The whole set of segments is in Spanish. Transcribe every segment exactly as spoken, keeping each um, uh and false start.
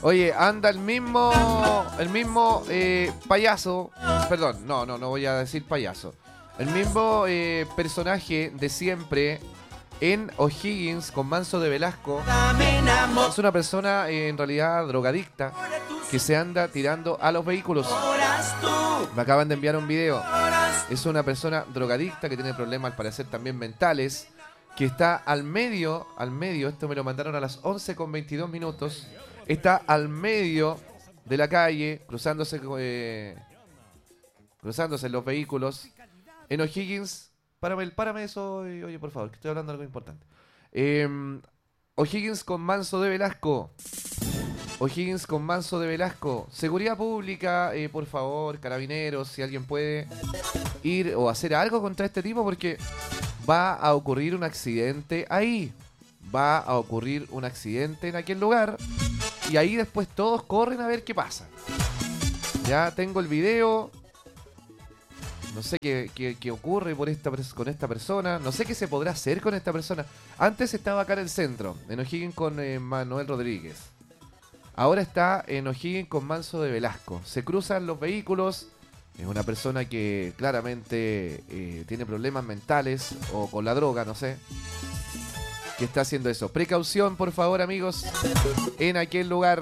Oye, anda el mismo, el mismo eh, payaso, perdón, no, no, no voy a decir payaso. El mismo eh, personaje de siempre en O'Higgins con Manso de Velasco. Es una persona eh, en realidad drogadicta que se anda tirando a los vehículos. Me acaban de enviar un video. Es una persona drogadicta que tiene problemas al parecer también mentales, que está al medio, al medio, esto me lo mandaron a las once con veintidós minutos, está al medio de la calle, cruzándose eh, cruzándose los vehículos en O'Higgins. Párame, párame eso, oye, por favor, que estoy hablando de algo importante. Eh, O'Higgins con Manso de Velasco. O'Higgins con Manso de Velasco. Seguridad pública, eh, por favor, carabineros, si alguien puede ir o hacer algo contra este tipo, porque va a ocurrir un accidente ahí. Va a ocurrir un accidente en aquel lugar. Y ahí después todos corren a ver qué pasa. Ya tengo el video. No sé qué, qué, qué ocurre por esta, con esta persona. No sé qué se podrá hacer con esta persona. Antes estaba acá en el centro, en O'Higgins con eh, Manuel Rodríguez. Ahora está en O'Higgins con Manso de Velasco. Se cruzan los vehículos. Es una persona que claramente eh, tiene problemas mentales o con la droga, no sé. Que está haciendo eso. Precaución, por favor, amigos, en aquel lugar.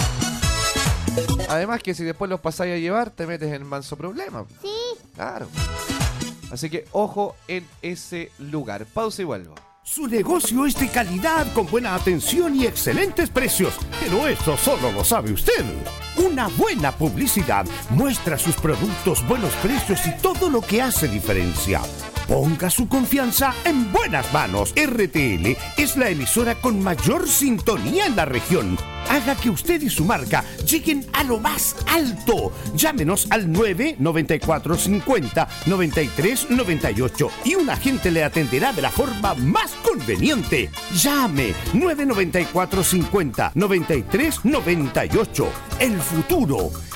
Además que si después los pasáis a llevar, te metes en manso problema. Sí. Claro. Así que ojo en ese lugar. Pausa y vuelvo. Su negocio es de calidad, con buena atención y excelentes precios. Pero eso solo lo sabe usted. Una buena publicidad muestra sus productos, buenos precios y todo lo que hace diferencia. Ponga su confianza en buenas manos. R T L es la emisora con mayor sintonía en la región. Haga que usted y su marca lleguen a lo más alto. Llámenos al nueve nueve cuatro cincuenta noventa y tres noventa y ocho y un agente le atenderá de la forma más conveniente. Llame nueve nueve cuatro cincuenta noventa y tres noventa y ocho. El futuro